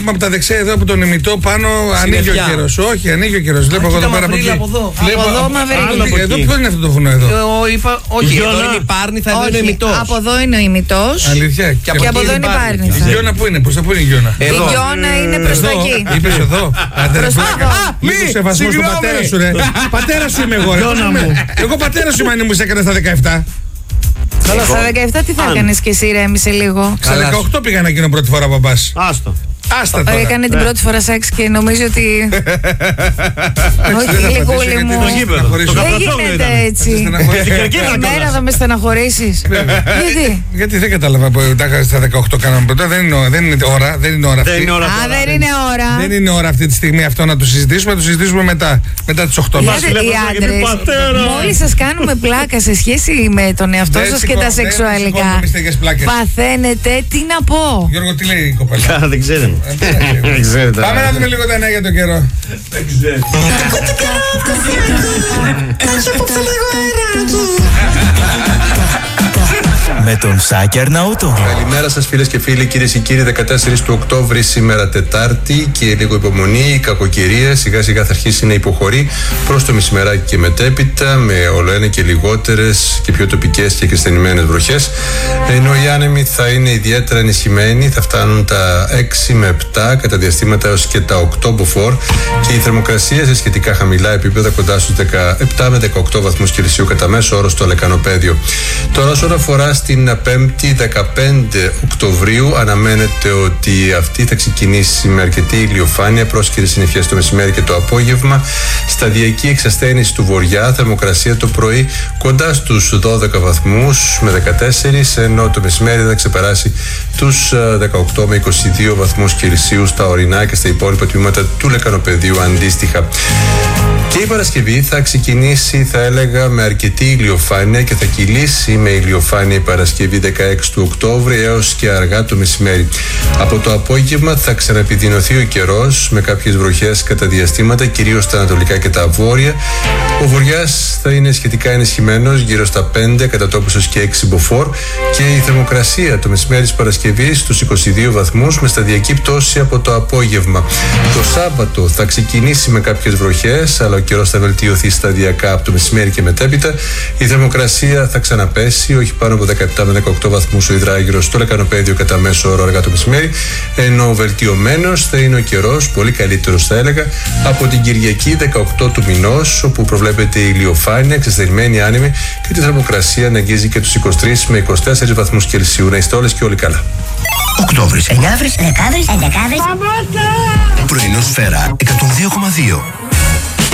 Από τα δεξιά εδώ από τον ημιτό πάνω ανοίγει ο καιρός. Όχι, ανοίγει ο καιρός. Βλέπω εγώ εδώ πέρα από εκεί. Από εδώ μαυρίλι. Εδώ ποιο είναι αυτό το βουνό εδώ? Όχι, εδώ είναι η Πάρνηθα, εδώ είναι ο ημιτός. Από εδώ είναι ο ημιτός. Αλήθεια. Και από εδώ είναι η Πάρνηθα. Η Γιώνα πού είναι, προς τα πού είναι η Γιώνα? Η Γιώνα είναι προς τα εκεί. Είπες εδώ. Λίγο σεβασμό στον πατέρα σου, ρε. Πατέρα σου είμαι εγώ, ρε. Εγώ πατέρα σου είμαι αν μου έκανε στα 17. Στα 17 τι θα έκανες και εσύ, ρέμισε λίγο. Στα 18 πήγα να γίνω πρώτη φορά μπαμπάς. Άστο. Άστα τώρα. Έκανε την πρώτη φορά σεξ και νομίζω ότι. Όχι, γλυκούλη μου. Δεν γίνεται έτσι. Εμένα θα με στεναχωρήσεις. Γιατί δεν κατάλαβα που στα 18 κάναμε πρώτα. Δεν είναι ώρα. Δεν είναι ώρα αυτή. Δεν είναι ώρα. Δεν είναι ώρα αυτή τη στιγμή αυτό να το συζητήσουμε. Να το συζητήσουμε μετά τις 8. Οι άντρες, μόλις σας κάνουμε πλάκα σε σχέση με τον εαυτό σας και τα σεξουαλικά, παθαίνετε. Τι να πω. Γιώργο, τι λέει η κοπέλα? Δεν ξέρω. Πάμε να δούμε λίγο τα νέα για τον καιρό. Δεν ξέρω. Με τον Σάκη Αρναούτο. Καλημέρα σας φίλες και φίλοι, κυρίες και κύριοι. 14 του Οκτώβρη σήμερα Τετάρτη και λίγο υπομονή. Η κακοκαιρία σιγά σιγά θα αρχίσει να υποχωρεί προς το μεσημεράκι και μετέπειτα, με ολοένα και λιγότερες και πιο τοπικές και κρυσταλλημένες βροχές. Ενώ οι άνεμοι θα είναι ιδιαίτερα ενισχυμένοι, θα φτάνουν τα 6 με 7 κατά διαστήματα έως και τα 8 μποφόρ και η θερμοκρασία σε σχετικά χαμηλά επίπεδα κοντά στους 17 με 18 βαθμούς Κελσίου κατά μέσο όρο στο λεκανοπέδιο. Τώρα, όσον αφορά στην 5η 15 Οκτωβρίου, αναμένεται ότι αυτή θα ξεκινήσει με αρκετή ηλιοφάνεια, πρόσκαιρες συννεφιές το μεσημέρι και το απόγευμα, σταδιακή εξασθένηση του βορειά, θερμοκρασία το πρωί κοντά στους 12 βαθμούς με 14, ενώ το μεσημέρι θα ξεπεράσει τους 18 με 22 βαθμούς Κελσίου στα ορεινά και στα υπόλοιπα τμήματα του λεκανοπεδίου αντίστοιχα. Και η Παρασκευή θα ξεκινήσει, θα έλεγα, με αρκετή ηλιοφάνεια και θα κυλήσει με ηλιοφάνεια η Παρασκευή 16 του Οκτώβρη έως και αργά το μεσημέρι. Από το απόγευμα θα ξαναεπιδεινωθεί ο καιρός με κάποιες βροχές κατά διαστήματα, κυρίως στα ανατολικά και τα βόρεια. Ο βοριάς θα είναι σχετικά ενισχυμένος, γύρω στα 5, κατά τόπους έως και 6 μποφόρ, και η θερμοκρασία το μεσημέρι της Παρασκευής στους 22 βαθμούς με σταδιακή πτώση από το απόγευμα. Το Σάββατο θα ξεκινήσει με κάποιες βροχές, αλλά ο καιρός θα βελτιωθεί σταδιακά από το μεσημέρι και μετέπειτα. Η θερμοκρασία θα ξαναπέσει, όχι πάνω από 17 με 18 βαθμούς ο υδράγυρος στο λεκανοπέδιο κατά μέσο όρο αργά το μεσημέρι, ενώ βελτιωμένος θα είναι ο καιρός, πολύ καλύτερος θα έλεγα, από την Κυριακή 18 του μηνός, όπου προβλέπεται η ηλιοφάνεια, εξασθενημένη άνεμη και τη θερμοκρασία να αγγίζει και τους 23 με 24 βαθμούς Κελσίου. Να είστε όλες και όλοι καλά. Οκτώβρης, Εννιάβρης, Δεκάβρης, Πρωινό Σφαίρα 102,2.